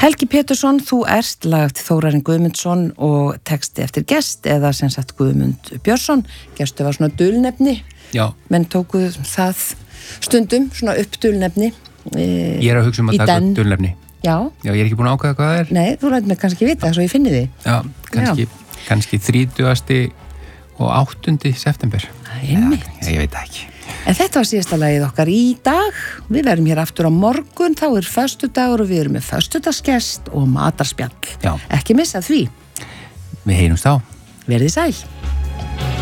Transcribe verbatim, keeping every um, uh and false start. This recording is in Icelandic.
Helgi Pétursson, þú ert lagt Þórarinn Guðmundsson og texti eftir gest eða sem sagt Guðmund Björnsson. Gestu var svona dulnefni. Já. Menn tóku það stundum svona upp dulnefni. E, ég er að hugsa um að taka upp dulnefni. Já. Já, ég er ekki búin að ákveða hvað það er. Nei, þú lætur mig kannski vita það svo ég finni því. Já, kannski, kannski þrítugasti og áttundi september. Einmitt. Já, ég veit ekki. En þetta var síðasta lagið okkar í dag. Við verðum hér aftur á morgun, þá er föstudagur og við erum með föstudagsgest og matarspjall. Já. Ekki missa því. Við heyrumst þá. Verðið sæl.